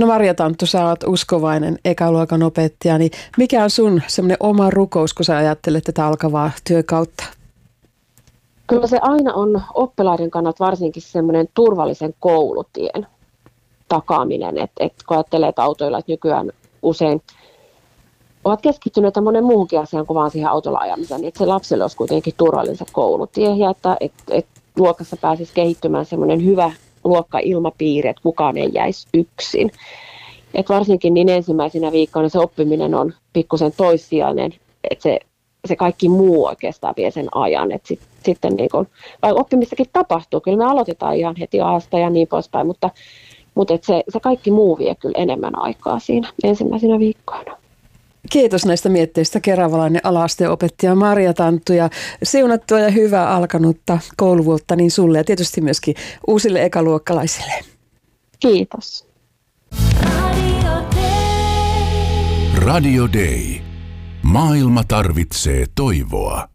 No Marja Tanttu, sä oot uskovainen ekaluokan opettaja, niin mikä on sun semmoinen oma rukous, kun sä ajattelet tätä alkavaa työkautta? Kyllä se aina on oppilaiden kannalta varsinkin semmoinen turvallisen koulutien takaaminen, että kun ajattelee, että autoilijat nykyään usein ovat keskittyneet monen muuhunkin asiaan kuin vaan siihen autolla ajamiseen, niin että se lapselle olisi kuitenkin turvallinen se koulutie ja että luokassa pääsisi kehittymään semmoinen hyvä luokkailmapiiri, että kukaan ei jäisi yksin. Että varsinkin niin ensimmäisenä viikkoina se oppiminen on pikkusen toissijainen, että se kaikki muu oikeastaan vie sen ajan. Että sitten niin kun, vaikka oppimistakin tapahtuu, kyllä me aloitetaan ihan heti aasta ja niin poispäin, mutta että se kaikki muu vie kyllä enemmän aikaa siinä ensimmäisenä viikkoina. Kiitos näistä mietteistä keravalainen ala-asteopettaja Marja Tanttu ja siunattua ja hyvää alkanutta kouluvuotta niin sulle ja tietysti myöskin uusille ekaluokkalaisille. Kiitos. Radio Day. Maailma tarvitsee toivoa.